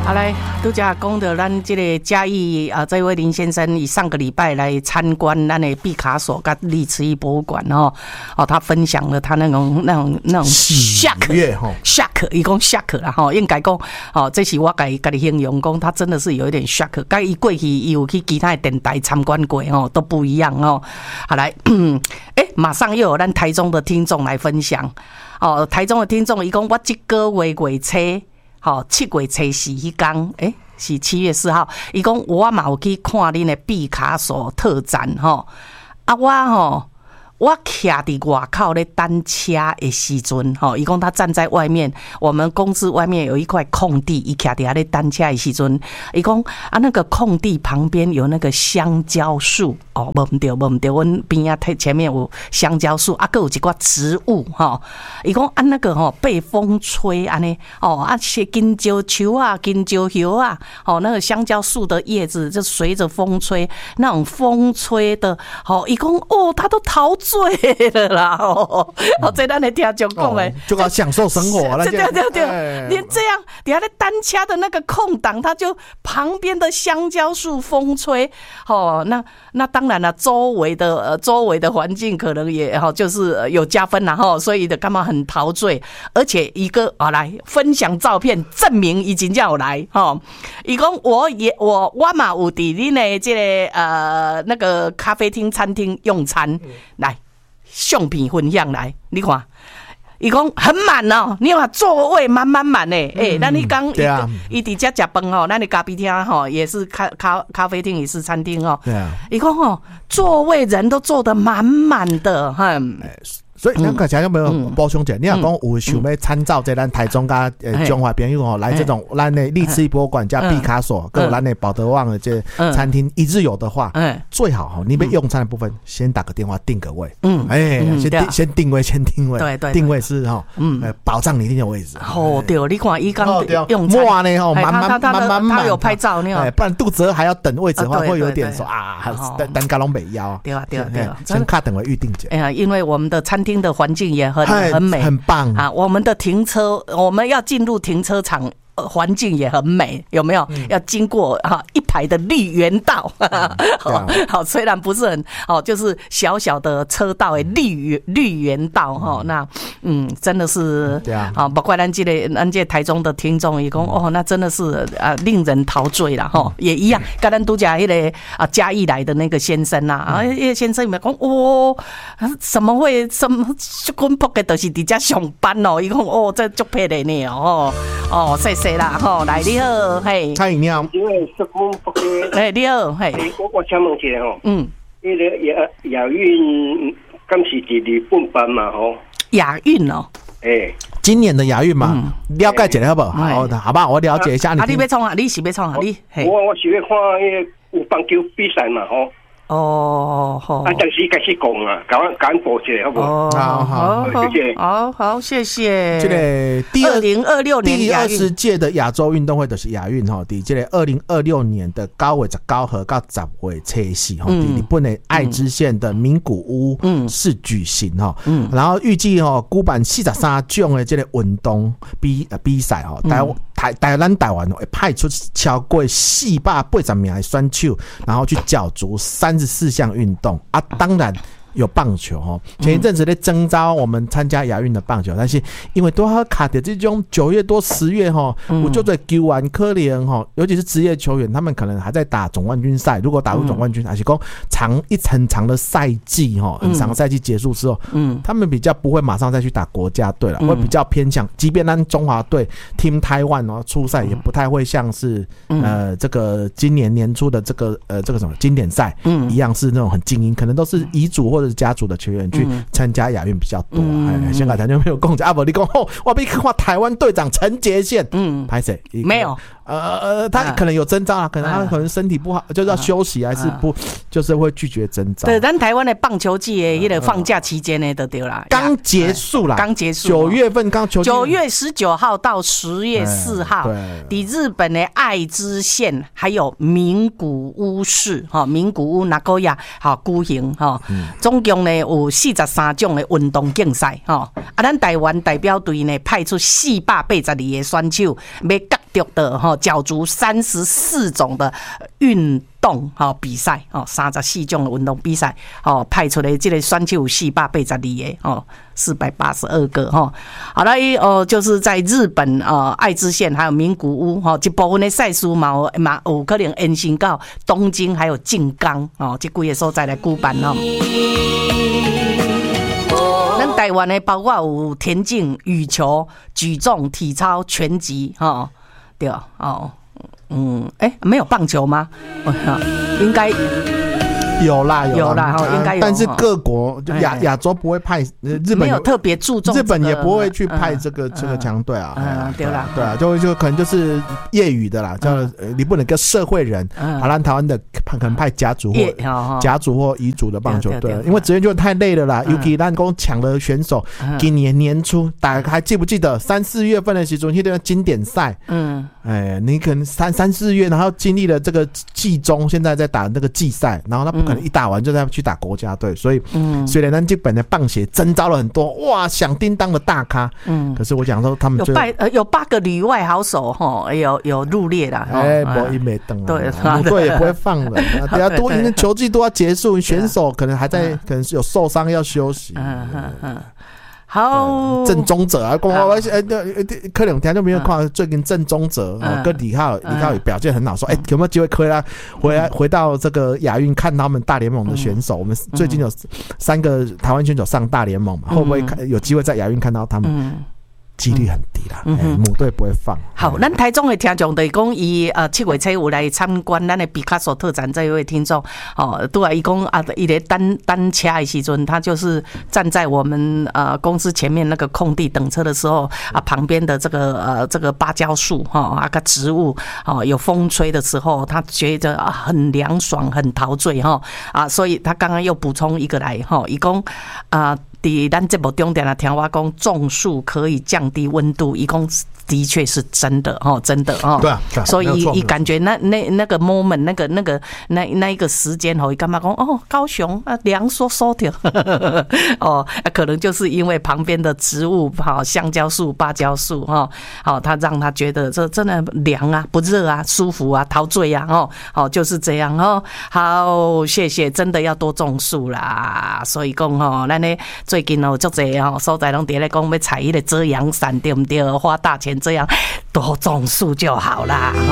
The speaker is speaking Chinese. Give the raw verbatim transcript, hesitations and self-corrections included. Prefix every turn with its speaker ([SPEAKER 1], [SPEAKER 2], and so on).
[SPEAKER 1] 好来，拄则讲到咱这个嘉义啊，这位林先生，以上个礼拜来参观咱的毕卡索跟历史博物馆哦，哦，他分享了他那种那种那种 shock shock， 伊讲 shock 啦吼，应该讲哦，这是我家家己形容讲，他真的是有一点 shock。跟伊过去伊有去其他的电台参观过哦，都不一样哦。好来，哎、欸，马上又有咱台中的听众来分享哦，台中的听众伊讲我这个月月初。好，七月初四迄天，诶，是七月四号。伊讲我嘛有去看恁的毕卡索特展吼，啊我吼，我徛伫外口咧等车的时阵，吼，伊讲他站在外面，我们公司外面有一块空地，伊徛伫遐咧等车的时阵，伊讲啊那个空地旁边有那个香蕉树，哦，无毋对，无毋对，阮边啊前面有香蕉树，啊，还有一寡植物，吼，伊讲啊那个吼被风吹安尼，哦啊些金蕉树啊、金蕉叶啊，哦那个香蕉树的叶子就随着风吹，那种风吹的，哦，伊讲哦，他都陶醉了啦，哦，哦，这咱的听众讲诶，
[SPEAKER 2] 就要享受生活了，
[SPEAKER 1] 对对对对，连这样，底下在单车的那个空档，他就旁边的香蕉树风吹，哦，那那当然了，周围的呃周围的环境可能也哈就是有加分啦哈，所以的干嘛很陶醉，而且一个啊来分享照片证明已经叫我来哈，伊讲我也我我嘛有伫恁的这个呃那个咖啡厅餐厅用餐来。相片分享来，你看，伊讲很满哦，你看座位满满满诶，诶、嗯，咱你讲伊伊伫遮食饭吼，咱的咖啡厅吼也是咖咖咖啡厅也是餐厅哦，对啊，伊讲吼座位人都坐得满满的，哈。
[SPEAKER 2] 所以咱刚才有没有补充者？你若讲有想要参照在咱台中甲呃中华朋友吼来这种咱的历史博物馆加毕卡索，跟咱的保德旺的这餐厅一日游的话，最好哈，你们用餐的部分先打个电话定个位，嗯，哎，先定先定位，先定位，对对，定位是哈，嗯，保障你一定有位置。哦，对，你看伊刚用餐哇呢吼，满满满满满，
[SPEAKER 1] 他有拍照，你看，
[SPEAKER 2] 不然肚子饿还要等位置的话，会有点说啊，等等加拢没腰。
[SPEAKER 1] 对啊对啊对啊，
[SPEAKER 2] 先卡等位预定者。
[SPEAKER 1] 哎呀，因为我们的餐厅的环境也很很美，
[SPEAKER 2] 很棒
[SPEAKER 1] 啊！我们的停车，我们要进入停车场。环境也很美，有没有？嗯、要经过哈一排的绿园道，嗯、好，好，虽然不是很哦，就是小小的车道的绿绿园道哈、嗯。那嗯，真的是对啊，啊，包括咱这个咱这台中的听众也讲、嗯、哦，那真的是啊令人陶醉了哈、嗯。也一样，跟咱都讲那个啊嘉义来的那个先生呐、啊，啊，那个先生有没有讲哦？怎么会什么就滚扑的，都是伫遮上班哦？伊讲哦，这足配的呢哦哦，谢谢。啦吼，来你好，嘿，
[SPEAKER 2] 蔡你好，
[SPEAKER 3] 因为是公不给，
[SPEAKER 1] 哎你好，嘿，
[SPEAKER 3] 我我请问一下吼，
[SPEAKER 1] 嗯，
[SPEAKER 3] 那个亚亚运刚是伫日本办嘛吼，
[SPEAKER 1] 亚运哦，
[SPEAKER 3] 哎、欸，
[SPEAKER 2] 今年的亚运嘛，嗯、了解一下好不好？好、欸，好吧，我了解一下你。
[SPEAKER 1] 啊，你要创啊？你是要创啊？你，
[SPEAKER 3] 我我是要看那个有棒球比赛嘛吼。
[SPEAKER 1] 哦，好。
[SPEAKER 3] 啊，但是开始讲啊，赶赶播一下好不好？
[SPEAKER 1] 哦，好好，谢谢。好好，谢谢。
[SPEAKER 2] 这个第
[SPEAKER 1] 二零二六年
[SPEAKER 2] 第二十届的亚洲运动会就是亚运哈，伫这个二零二六年的九月十九号到十月初四哈，伫日本的爱知县的名古屋市举行哈。嗯。然后预计哈，举办四十三种的这个运动比比赛哈，台台台湾台湾会派出超过四百八十名的选手，然后去角逐三十四项运动啊，当然有棒球哦。前一阵子在征召我们参加亚运的棒球，但是因为都要卡的这种九月多十月哈，我就在球完可怜哈，尤其是职业球员，他们可能还在打总冠军赛。如果打入总冠军，还是讲长一很长的赛季哈，很长的赛季结束之后，嗯，他们比较不会马上再去打国家队了，会比较偏向，即便咱中华队 Team Taiwan 哦出赛，也不太会像是呃这个今年年初的这个呃这个什么经典赛一样是那种很精英，可能都是遗嘱或者是家族的球员去参加亚运比较多。哎，香港台就没有共啊，不，你讲哦，我被看台湾队长陈杰宪，嗯，拍谁？
[SPEAKER 1] 没有。
[SPEAKER 2] 呃呃，他可能有征召啊，可能他可能身体不好，就是要休息，还是不，就是会拒绝征召。
[SPEAKER 1] 对，咱台湾的棒球季的那个放假期间呢，就对啦，
[SPEAKER 2] 刚结束啦，
[SPEAKER 1] 刚结束，
[SPEAKER 2] 九月份刚球季，
[SPEAKER 1] 九月十九号到十月四号，抵日本的爱知县还有名古屋市哈，名古屋那个呀，好举行哈，总共呢有四十三种的运动竞赛哈，啊，咱台湾代表队呢派出四百八十二个选手，要角得的哈角逐三十四种的运动哈比赛哦，三十四种的运动比赛哦，派出来这个选手有四百八十二个哦，四百八十二个哈。好了，哦，就是在日本呃爱知县还有名古屋哈，一部分的赛事嘛嘛有可能延伸到东京还有静冈哦，这几个所在来举办哦。咱台湾的包括有田径、羽球、举重、体操、拳击哈，对哦。嗯，哎、欸，没有棒球吗？应该
[SPEAKER 2] 有啦，有
[SPEAKER 1] 有啦，应该有。
[SPEAKER 2] 但是各国就亚亚洲不会派，日本
[SPEAKER 1] 没有特别注重、
[SPEAKER 2] 这個，日本也不会去派这个、嗯、这个强队啊。
[SPEAKER 1] 嗯，对啦，
[SPEAKER 2] 对啊，就就可能就是业余的啦，叫、嗯、你不能跟社会人。嗯，好，咱台湾的可能派甲组或甲组或乙组的棒球队，因为职业就太累了啦。尤其咱讲抢的选手，今年年初，大家还记不记得三四月份的时候，那个经典赛？嗯，哎，你可能三三四月，然后经历了这个季中，现在在打那个季赛，然后他不可能一打完就再去打国家队，所以，嗯，虽然咱这本的棒协征召了很多哇响叮当的大咖，嗯，可是我讲说他们
[SPEAKER 1] 有八呃有八个旅外好手哈，有有入列啦，
[SPEAKER 2] 哎，不一没登，
[SPEAKER 1] 对，
[SPEAKER 2] 母队也不会放人，等下多因为球季都要结束，选手可能还在，可能是有受伤要休息，嗯嗯嗯。好，郑宗哲啊，我我呃可能听就没有看最近郑宗哲哦，跟李浩李浩也表现很好，说哎、欸、有没有机会可以来回来回到这个亚运看他们大联盟的选手？我们最近有三个台湾选手上大联盟嘛，会不会有机会在亚运看到他们？几率很低啦，嗯欸、母队不会放。
[SPEAKER 1] 好，咱台中的听众就是讲，伊呃七月七有来参观咱的毕卡索特展，这一位听众哦，对啊，伊讲啊，伊咧单单车的时阵，他就是站在我们呃公司前面那个空地等车的时候啊，旁边的这个呃这个芭蕉树哈啊个植物哦，有风吹的时候，他觉得啊很凉爽，很陶醉哈啊，所以他刚刚又补充一个来哈，伊讲啊。在咱节目中点啊，听我讲，种树可以降低温度，伊讲的确是真的哦，真的哦。
[SPEAKER 2] 对啊，
[SPEAKER 1] 所以伊感觉那那那个 moment， 那个那个那那一个时间哦，伊干嘛讲哦，高雄啊凉飕飕的哦，可能就是因为旁边的植物哈，香蕉树、芭蕉树哈，好，他让他觉得这真的凉啊，不热啊，舒服啊，陶醉啊，哦，好就是这样哦。好，谢谢，真的要多种树啦。所以讲哦，咱呢。最近哦，足侪哦所在拢伫咧讲要采迄个遮阳伞，对不对？花大钱这样多种树就好啦。